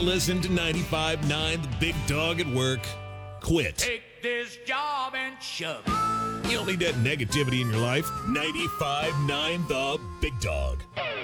listen to 95.9 The Big Dog at Work, quit. Take this job and shove it. You don't need that negativity in your life. 95.9 The Big Dog.